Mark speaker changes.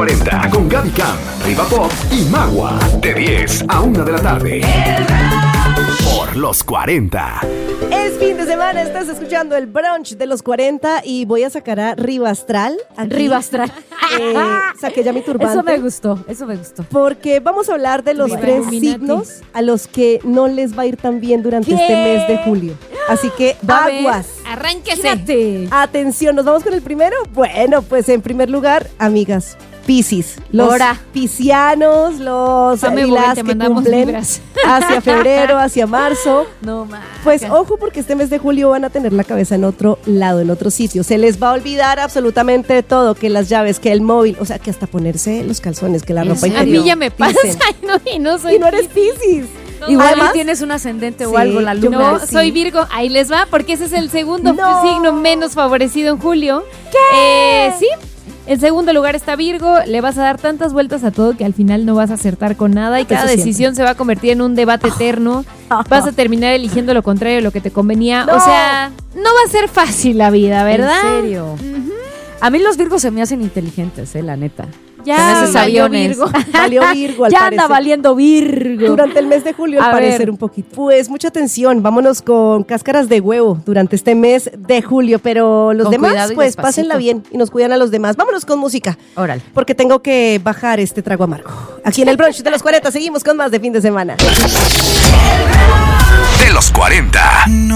Speaker 1: 40 con Gaby Cam, Riva Pop y Magua. De 10 a 1 de la tarde. Por los 40.
Speaker 2: Es fin de semana, estás escuchando el brunch de los 40 y voy a sacar a Rivastral.
Speaker 3: Rivastral.
Speaker 2: Saqué ya mi turbante.
Speaker 3: Eso me gustó.
Speaker 2: Porque vamos a hablar de los tres signos a los que no les va a ir tan bien durante este mes de julio. Así que aguas.
Speaker 4: Arránquese.
Speaker 2: Atención, ¿nos vamos con el primero? Bueno, pues en primer lugar, amigas, Piscis, los piscianos, los las que cumplen vibras hacia febrero, hacia marzo.
Speaker 3: No más.
Speaker 2: Pues ojo, porque este mes de julio van a tener la cabeza en otro lado, en otro sitio. Se les va a olvidar absolutamente todo, que las llaves, que el móvil, o sea, que hasta ponerse los calzones, que la ropa interior.
Speaker 4: A mí ya me pasa y no soy.
Speaker 2: Y no eres Piscis.
Speaker 3: Igual además, tienes un ascendente o algo, la luna.
Speaker 4: No, soy Virgo. Ahí les va, porque ese es el segundo signo menos favorecido en julio.
Speaker 2: ¿Qué?
Speaker 4: Sí. En segundo lugar está Virgo, le vas a dar tantas vueltas a todo que al final no vas a acertar con nada y cada decisión se va a convertir en un debate eterno. Vas a terminar eligiendo lo contrario de lo que te convenía. O sea, no va a ser fácil la vida, ¿verdad?
Speaker 3: ¿En serio? A mí los Virgos se me hacen inteligentes, la neta.
Speaker 4: Ya valió Virgo.
Speaker 2: Valió Virgo, al
Speaker 3: ya
Speaker 2: parecer.
Speaker 3: anda valiendo Virgo.
Speaker 2: Durante el mes de julio, al parecer, un poquito. Pues mucha atención, vámonos con cáscaras de huevo durante este mes de julio, pero los demás, pues pásenla bien y nos cuidan a los demás. Vámonos con música.
Speaker 3: Órale.
Speaker 2: Porque tengo que bajar este trago amargo. Aquí en el brunch de los 40 seguimos con más de fin de semana.
Speaker 1: De los 40.